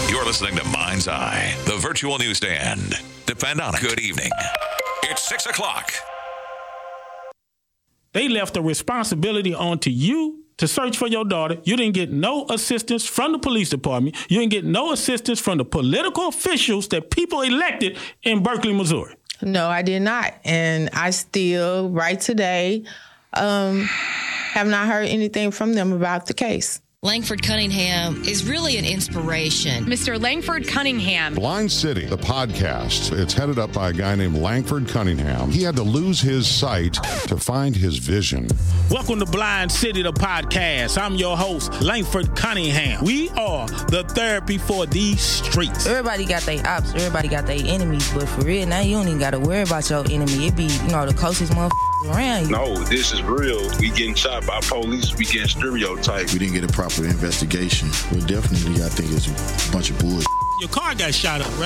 You're listening to Mind's Eye, the virtual newsstand. Depend on it. Good evening. It's 6 o'clock. They left the responsibility onto you to search for your daughter. You didn't get no assistance from the police department. You didn't get no assistance from the political officials that people elected in Berkeley, Missouri. No, I did not. And I still, right today, have not heard anything from them about the case. Langford Cunningham is really an inspiration. Mr. Langford Cunningham. Blind City, the podcast. It's headed up by a guy named Langford Cunningham. He had to lose his sight to find his vision. Welcome to Blind City, the podcast. I'm your host, Langford Cunningham. We are the therapy for these streets. Everybody got their ops. Everybody got their enemies. But for real, now you don't even got to worry about your enemy. It be, the closest motherfuckers around you. No, this is real. We getting shot by police. We getting stereotyped. We didn't get a proper investigation. Well, definitely, I think it's a bunch of bullshit. Your car got shot up, right?